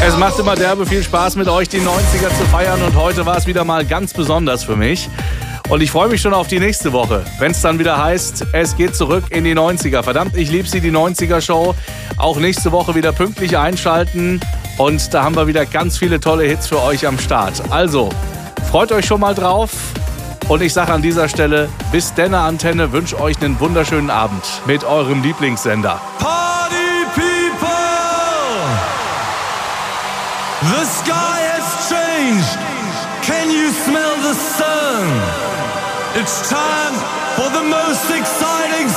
Es macht immer derbe viel Spaß, mit euch die 90er zu feiern und heute war es wieder mal ganz besonders für mich. Und ich freue mich schon auf die nächste Woche, wenn es dann wieder heißt, es geht zurück in die 90er. Verdammt, ich liebe sie, die 90er-Show. Auch nächste Woche wieder pünktlich einschalten und da haben wir wieder ganz viele tolle Hits für euch am Start. Also, freut euch schon mal drauf und ich sage an dieser Stelle, bis denne Antenne, wünsche euch einen wunderschönen Abend mit eurem Lieblingssender. Party people! The sky has changed. Can you smell the sun? It's time for the most exciting